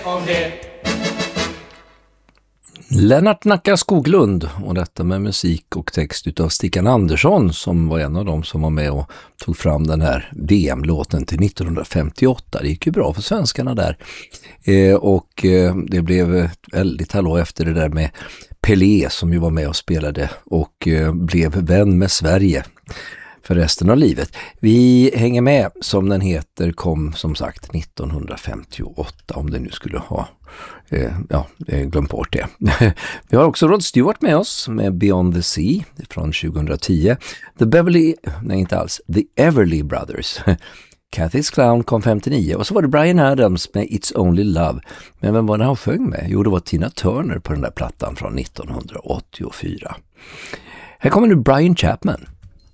Lennart Nacka Skoglund, och detta med musik och text utav Stickan Andersson, som var en av dem som var med och tog fram den här VM-låten till 1958. Det gick ju bra för svenskarna där. Det blev ett väldigt hallå efter det där med Pelé som ju var med och spelade och blev vän med Sverige för resten av livet. Vi hänger med, som den heter, kom som sagt 1958, om det nu skulle ha glömt bort det. Vi har också Rod Stewart med oss med Beyond the Sea från 2010. The Everly Brothers. Cathy's Clown kom 59, och så var det Bryan Adams med It's Only Love. Men vem var det han sjöng med? Jo, det var Tina Turner på den där plattan från 1984. Här kommer nu Brian Chapman.